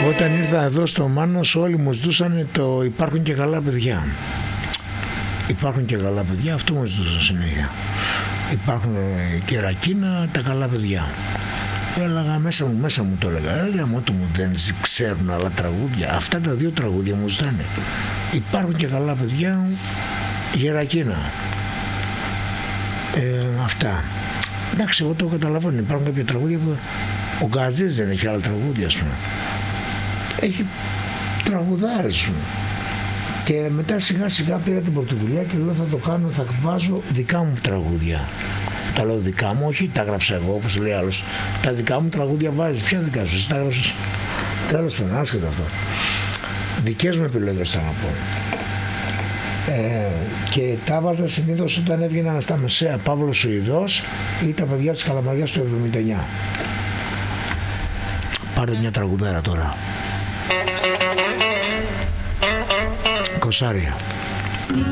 Όταν ήρθα εδώ στο Μάνος όλοι μου ζητούσαν το υπάρχουν και καλά παιδιά. Υπάρχουν και καλά παιδιά, αυτό μου ζητούσαν συνέχεια. Υπάρχουν και Ρακίνα τα καλά παιδιά. Έλεγα μέσα μου το έλεγα. Για μότο μου δεν ξέρουν άλλα τραγούδια. Αυτά τα δύο τραγούδια μου ζητάνε. Υπάρχουν και καλά παιδιά, Γερακίνα. Αυτά. Εντάξει, εγώ το καταλαβαίνω. Υπάρχουν κάποια τραγούδια που ο Γκατζής δεν έχει άλλα τραγούδια, ας πούμε. Έχει τραγουδάρες. Και μετά σιγά σιγά πήρα την πρωτοβουλία και λέω θα το κάνω, θα βάζω δικά μου τραγούδια. Τα λέω δικά μου, όχι τα έγραψα εγώ όπως λέει άλλος. Τα δικά μου τραγούδια βάζεις. Ποια δικά σου, εσύ τα έγραψες. Τέλος πάντων, άσχετο αυτό. Δικές μου επιλογές θα να πω. Και τα βάζα συνήθως όταν έβγαιναν στα μεσαία Παύλος Σουηδός ή τα παιδιά της Καλαμαριάς του 79. Πάρτε μια τραγουδάρα τώρα. Κοσάρια.